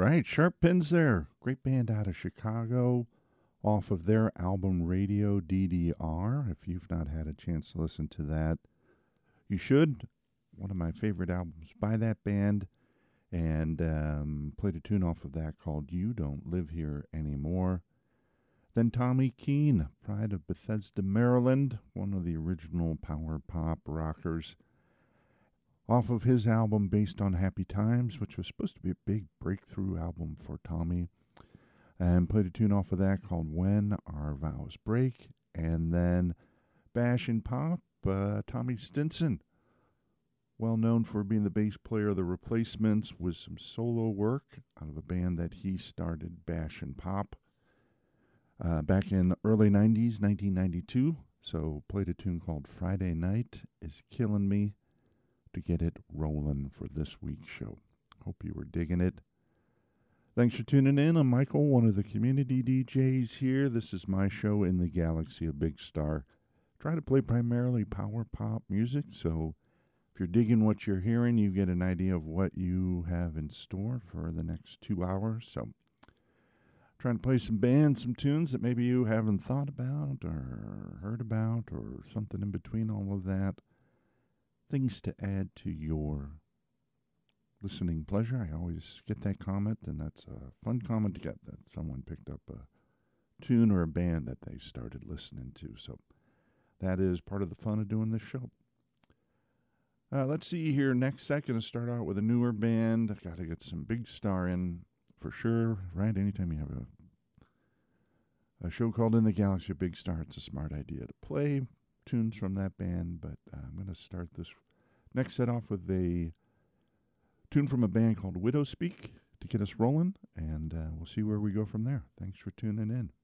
right, Sharp Pins there. Great band out of Chicago off of their album Radio DDR. If you've not had a chance to listen to that, you should. One of my favorite albums by that band. And played a tune off of that called You Don't Live Here Anymore. Then Tommy Keene, Pride of Bethesda, Maryland, one of the original power pop rockers, off of his album Based on Happy Times, which was supposed to be a big breakthrough album for Tommy. And played a tune off of that called When Our Vows Break. And then Bash and Pop, Tommy Stinson, well known for being the bass player of The Replacements, with some solo work out of a band that he started, Bash and Pop, back in the early 90s, 1992. So played a tune called Friday Night Is Killing Me to get it rolling for this week's show. Hope you were digging it. Thanks for tuning in. I'm Michael, one of the community DJs here. This is my show in the galaxy of Big Star. Try to play primarily power pop music, so if you're digging what you're hearing, you get an idea of what you have in store for the next 2 hours. So trying to play some bands, some tunes that maybe you haven't thought about or heard about or something in between all of that. Things to add to your listening pleasure. I always get that comment, and that's a fun comment to get, that someone picked up a tune or a band that they started listening to. So that is part of the fun of doing this show. Let's see here. Next second to start out with a newer band. I've got to get some Big Star in for sure, right? Anytime you have a show called In the Galaxy of Big Star, it's a smart idea to play tunes from that band. But I'm going to start this next set off with a tune from a band called Widow Speak to get us rolling, and we'll see where we go from there. Thanks for tuning in.